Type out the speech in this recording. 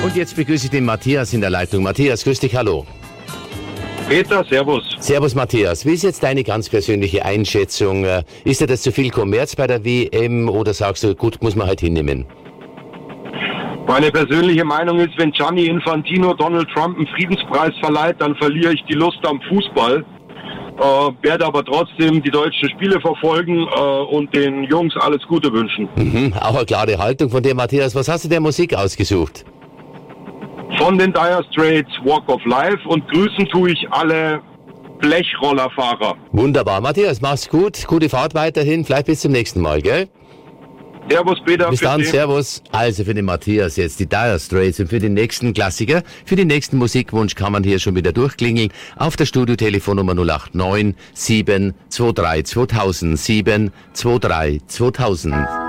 Und jetzt begrüße ich den Matthias in der Leitung. Matthias, grüß dich, hallo. Peter, servus. Servus Matthias, wie ist jetzt deine ganz persönliche Einschätzung? Ist dir das zu viel Kommerz bei der WM oder sagst du, gut, muss man halt hinnehmen? Meine persönliche Meinung ist, wenn Gianni Infantino Donald Trump einen Friedenspreis verleiht, dann verliere ich die Lust am Fußball. Werde aber trotzdem die deutschen Spiele verfolgen und den Jungs alles Gute wünschen. Auch eine klare Haltung von dir, Matthias. Was hast du der Musik ausgesucht? Von den Dire Straits Walk of Life und grüßen tue ich alle Blechrollerfahrer. Wunderbar. Matthias, mach's gut. Gute Fahrt weiterhin. Vielleicht bis zum nächsten Mal, gell? Servus, Peter. Bis dann, servus. Also für den Matthias jetzt die Dire Straits und für den nächsten Klassiker, für den nächsten Musikwunsch kann man hier schon wieder durchklingeln auf der Studiotelefonnummer 089 723 2000 723 2000.